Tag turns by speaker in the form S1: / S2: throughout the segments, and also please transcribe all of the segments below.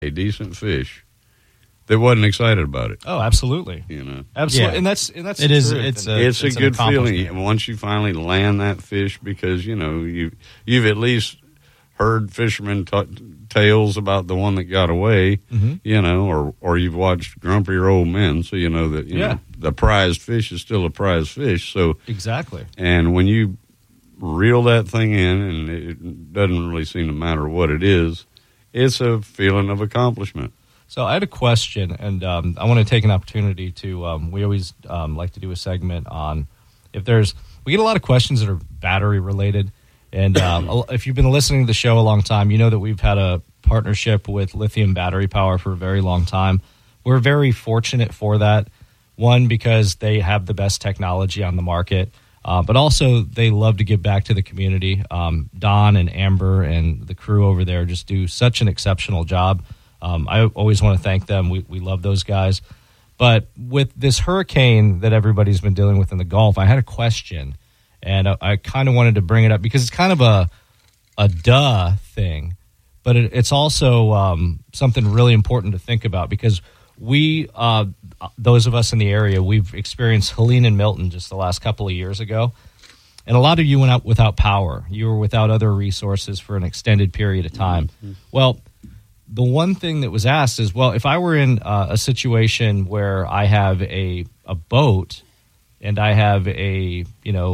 S1: a decent fish that wasn't excited about it.
S2: Oh, absolutely. Absolutely.
S1: Yeah.
S2: And that's
S3: it is. It's
S1: a good feeling once you finally land that fish, because you've at least heard fishermen tales about the one that got away, or you've watched grumpier old men, so you know that the prized fish is still a prized fish. So
S2: exactly.
S1: And when you reel that thing in, and it doesn't really seem to matter what it is, it's a feeling of accomplishment.
S2: So I had a question, and I want to take an opportunity to, we always like to do a segment on we get a lot of questions that are battery related. And if you've been listening to the show a long time, you know that we've had a partnership with Lithium Battery Power for a very long time. We're very fortunate for that. One, because they have the best technology on the market, but also they love to give back to the community. Don and Amber and the crew over there just do such an exceptional job. I always want to thank them. We love those guys. But with this hurricane that everybody's been dealing with in the Gulf, I had a question, and I kind of wanted to bring it up because it's kind of a duh thing, but it's also something really important to think about, because we, those of us in the area, we've experienced Helene and Milton just the last couple of years ago, and a lot of you went out without power. You were without other resources for an extended period of time. Mm-hmm. Well, the one thing that was asked is, well, if I were in a situation where I have a boat and I have a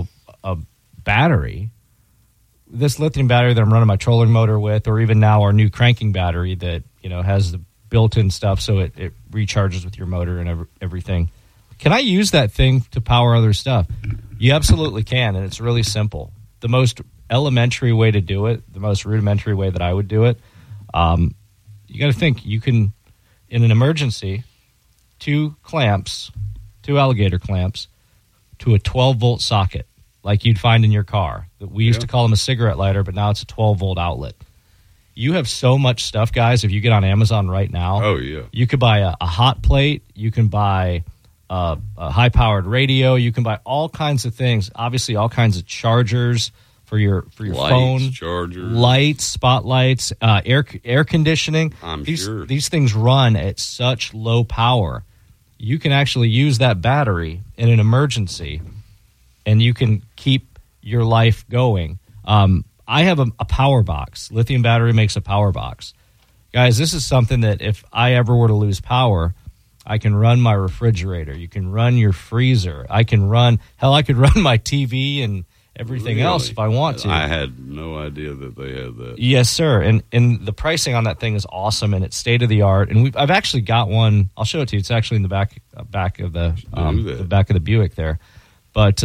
S2: battery, this lithium battery that I'm running my trolling motor with, or even now our new cranking battery that has the built-in stuff so it recharges with your motor and everything. Can I use that thing to power other stuff? You absolutely can, and it's really simple. The most elementary way to do it, the most rudimentary way that I would do it, you got to think, you can, in an emergency, 2 alligator clamps to a 12-volt socket like you'd find in your car. We used to call them a cigarette lighter, but now it's a 12-volt outlet. You have so much stuff, guys, if you get on Amazon right now.
S1: Oh, yeah.
S2: You could buy a hot plate. You can buy a high-powered radio. You can buy all kinds of things, obviously all kinds of chargers for your phone,
S1: chargers,
S2: lights, spotlights, air conditioning.
S1: Sure
S2: these things run at such low power. You can actually use that battery in an emergency, and you can keep your life going. I have a power box. Lithium Battery makes a power box. Guys, this is something that if I ever were to lose power, I can run my refrigerator. You can run your freezer. I could run my TV and everything else if I want to.
S1: I had no idea that they had that.
S2: Yes, sir. And the pricing on that thing is awesome, and it's state of the art. And I've actually got one. I'll show it to you. It's actually in the back of the back of the Buick there. But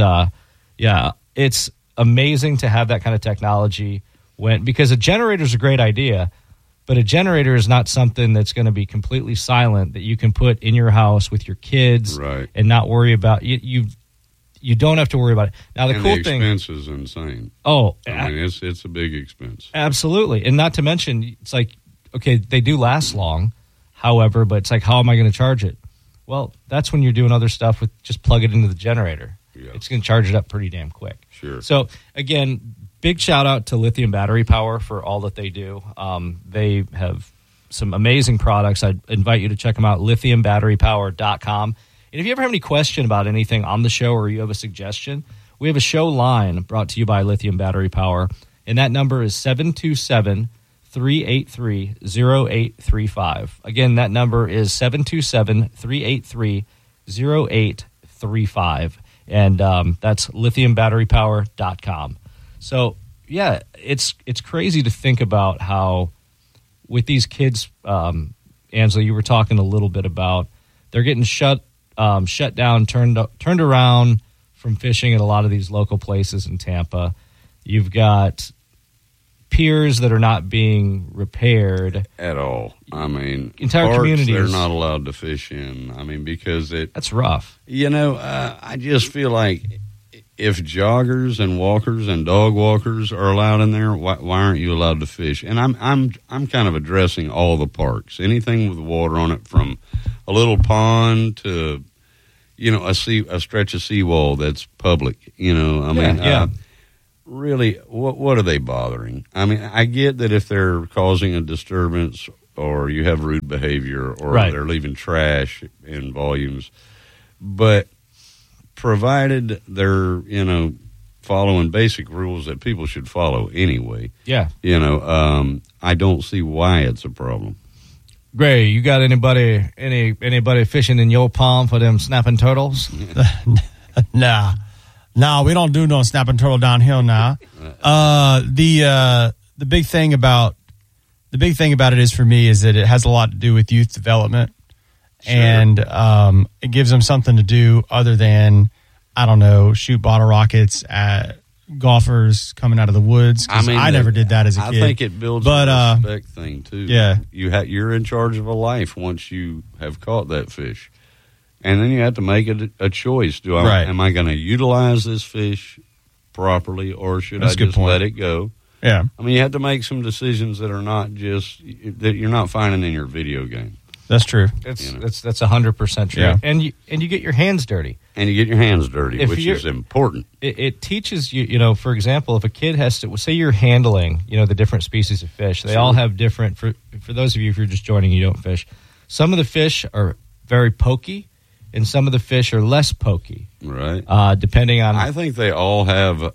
S2: it's amazing to have that kind of technology because a generator is a great idea, but a generator is not something that's going to be completely silent that you can put in your house with your kids and not worry about. You don't have to worry about it. Now, the
S1: expense is insane.
S2: Oh,
S1: I mean, it's a big expense.
S2: Absolutely. And not to mention, it's like, okay, they do last long, however, but it's like, how am I going to charge it? Well, that's when you're doing other stuff with just plug it into the generator. Yeah. It's going to charge it up pretty damn quick.
S1: Sure.
S2: So, again, big shout out to Lithium Battery Power for all that they do. They have some amazing products. I'd invite you to check them out, lithiumbatterypower.com. And if you ever have any question about anything on the show or you have a suggestion, we have a show line brought to you by Lithium Battery Power, and that number is 727-383-0835. Again, that number is 727-383-0835, and that's lithiumbatterypower.com. So, yeah, it's crazy to think about how with these kids, Angela, you were talking a little bit about, they're getting shut down, turned around from fishing at a lot of these local places in Tampa. You've got piers that are not being repaired
S1: at all. I mean,
S2: entire communities
S1: they're not allowed to fish in. I mean, because
S2: that's rough.
S1: I just feel like if joggers and walkers and dog walkers are allowed in there, why aren't you allowed to fish? And I'm kind of addressing all the parks, anything with water on it, from a little pond to a stretch of seawall that's public. Really, what are they bothering? I mean, I get that if they're causing a disturbance or you have rude behavior, or
S2: Right.
S1: they're leaving trash in volumes. But provided they're, following basic rules that people should follow anyway,
S2: Yeah.
S1: I don't see why it's a problem.
S2: Gray, you got anybody fishing in your pond for them snapping turtles?
S3: Nah, we don't do no snapping turtle downhill now. The big thing about it is, for me, is that it has a lot to do with youth development.
S1: Sure.
S3: And it gives them something to do other than, I don't know, shoot bottle rockets at golfers coming out of the woods. 'Cause I never did that as a kid.
S1: I think it builds a respect thing too.
S3: Yeah.
S1: You're in charge of a life once you have caught that fish, and then you have to make a choice. Am I going to utilize this fish properly, or should
S3: That's
S1: I
S3: a good
S1: just
S3: point.
S1: let it go?
S3: Yeah,
S1: I mean, you have to make some decisions that are not just that you're not finding in your video game,
S3: that's true.
S2: That's 100% true.
S3: Yeah.
S2: And you get your hands dirty.
S1: and you get your hands dirty,
S2: If
S1: which
S2: you're-
S1: is important.
S2: It teaches you, for example, if a kid has to, say you're handling, the different species of fish, they all have different, for those of you, if you're just joining, you don't fish, some of the fish are very pokey, and some of the fish are less pokey,
S1: Right.
S2: depending on,
S1: I think they all have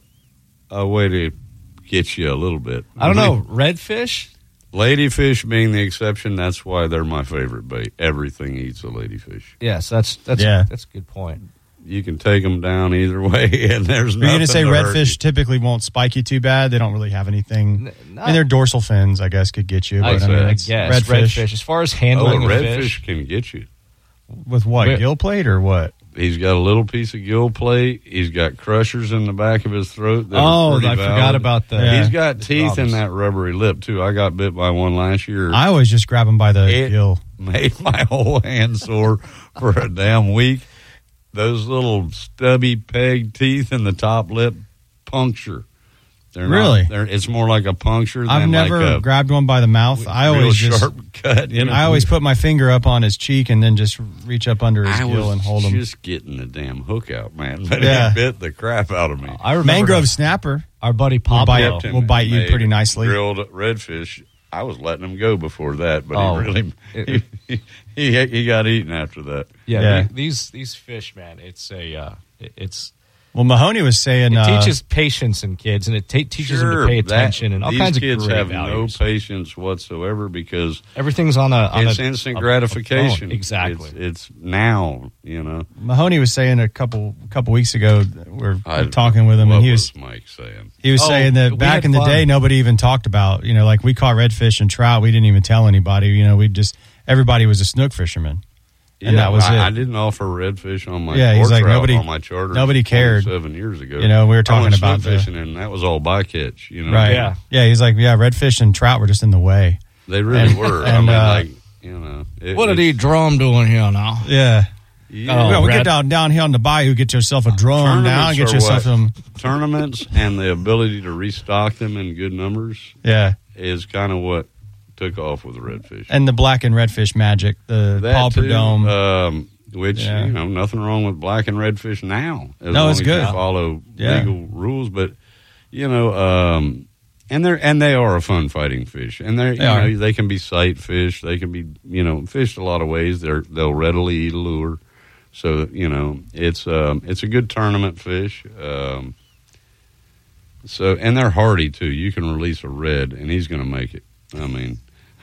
S1: a way to get you a little bit.
S2: I don't know, redfish?
S1: Ladyfish being the exception, that's why they're my favorite bait. Everything eats a ladyfish.
S2: Yes, that's
S3: Yeah.
S2: that's a good point.
S1: You can take them down either way, and there's
S3: Are you
S1: nothing
S3: going to say
S1: to hurt you.
S3: redfish typically won't spike you too bad? They don't really have anything.
S2: N-
S3: I mean, their dorsal fins, I guess, could get you. But I mean,
S2: I
S3: it's
S2: guess redfish. As far as handling a
S1: redfish
S2: fish,
S1: can get you.
S3: with what,
S2: Re-
S3: gill plate or what?
S1: He's got a little piece of gill plate. He's got crushers in the back of his throat. That
S2: oh,
S1: are pretty
S2: I forgot
S1: valid.
S2: about the.
S3: Yeah.
S1: He's got teeth in
S2: drums.
S1: that rubbery lip too. I got bit by one last year.
S3: I always just grab them by the
S1: It-
S3: gill.
S1: Made my whole hand sore for a damn week. Those little stubby peg teeth in the top lip puncture. They're
S3: Really?
S1: It's more like a puncture than
S3: I've never
S1: like a
S3: grabbed one by the mouth. I
S1: real
S3: always
S1: sharp cut.
S3: I always put my finger up on his cheek and then just reach up under his gill and hold him.
S1: just getting the damn hook out, man. But
S3: Yeah.
S1: it bit the crap out of me.
S2: I remember
S3: Mangrove snapper.
S2: our buddy
S3: Will
S2: Pablo.
S3: bite, will bite you
S1: Made
S3: pretty nicely.
S1: Grilled redfish. I was letting him go before that, but
S2: Oh.
S1: he got eaten after that.
S2: Yeah,
S3: Yeah.
S2: these fish, man. It's it's
S3: Well, Mahoney was saying
S2: it teaches patience in kids, and it teaches them to pay attention and all
S1: these
S2: kinds of
S1: kids
S2: great
S1: have
S2: values.
S1: no patience whatsoever because
S2: everything's on
S1: it's
S2: a
S1: instant
S2: a
S1: gratification.
S2: phone. Exactly.
S1: It's now.
S3: Mahoney was saying a couple weeks ago, we're
S1: I-
S3: talking with him,
S1: what
S3: and he was
S1: Mike saying?
S3: saying
S2: we
S3: that back
S2: had
S3: in the
S2: fun.
S3: day, nobody even talked about, like we caught redfish and trout. We didn't even tell anybody. Everybody was a snook fisherman. And that was it.
S1: I didn't offer redfish on my
S3: Yeah, he's like,
S1: trout
S3: nobody-
S1: on my charter.
S3: nobody cared.
S1: 7 years ago.
S3: We were talking
S1: I went
S3: about
S1: snook fishing, and that was all bycatch.
S3: Right.
S2: Yeah.
S3: Yeah, he's like, redfish and trout were just in the way.
S1: They really
S3: And-
S1: were.
S3: and,
S2: What are these drum doing here now?
S3: Yeah.
S2: Oh,
S3: we
S2: Red-
S3: get down here on the bayou, get yourself a drone now,
S1: Tournaments
S3: get
S1: are
S3: yourself some.
S1: tournaments and the ability to restock them in good numbers
S3: Yeah.
S1: is kind of what took off with the redfish.
S3: And the black and redfish magic, the Paul
S1: too,
S3: Perdome.
S1: which
S3: Yeah.
S1: nothing wrong with black and redfish now. As
S3: No,
S1: long
S3: it's
S1: as
S3: good.
S1: You follow
S3: Yeah.
S1: legal rules, but and they are a fun fighting fish, and they can be sight fish. They can be fished a lot of ways. They'll readily eat a lure, so it's a good tournament fish. And they're hardy too. You can release a red, and he's going to make it. I mean,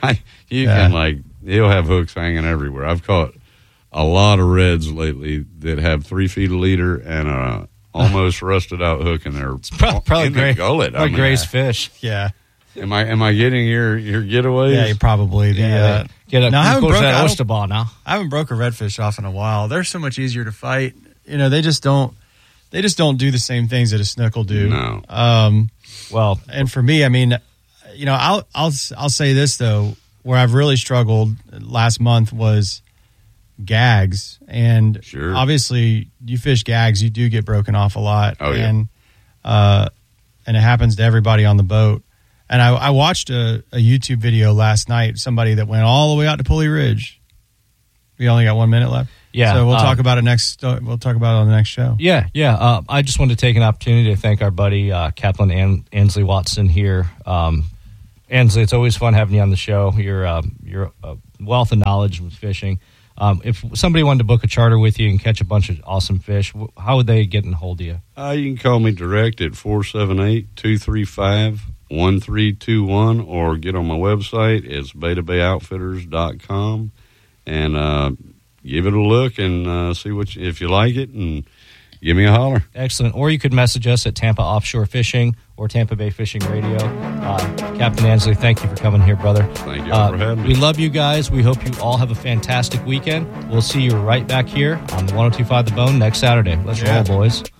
S1: he'll have hooks hanging everywhere. I've caught a lot of reds lately that have 3 feet a leader and a almost rusted out hook in there.
S2: Probably
S1: in the
S2: Gray,
S1: gullet.
S2: probably Gray's fish.
S3: Yeah.
S1: Am I getting your getaways?
S3: Yeah, you probably.
S2: Get a
S3: Now, I haven't
S2: go to
S3: broke-
S2: that
S3: I don't-
S2: oyster bar now.
S3: I haven't broke a redfish off in a while. They're so much easier to fight. They just don't do the same things that a snook will do.
S1: No.
S2: Well,
S3: And for me, I mean, I'll say this though, where I've really struggled last month was gags, and
S1: Sure.
S3: obviously you fish gags, you do get broken off a lot.
S1: Oh, yeah.
S3: And it happens to everybody on the boat. And I watched a YouTube video last night, somebody that went all the way out to Pulley Ridge. We only got 1 minute left.
S2: Yeah,
S3: So we'll talk about it next. We'll talk about it on the next show.
S2: yeah. I just wanted to take an opportunity to thank our buddy Kaplan Ansley Watson here. Ansley, it's always fun having you on the show. You're a wealth of knowledge with fishing. If somebody wanted to book a charter with you and catch a bunch of awesome fish, how would they get in hold of you?
S1: You can call me direct at 478-235-1321 or get on my website. It's betabayoutfitters.com and give it a look and see if you like it, and give me a holler.
S2: Excellent. Or you could message us at Tampa Offshore Fishing or Tampa Bay Fishing Radio. Captain Ansley, thank you for coming here, brother.
S1: Thank you for having me.
S2: We love you guys. We hope you all have a fantastic weekend. We'll see you right back here on the 102.5 The Bone next Saturday. Let's roll, boys.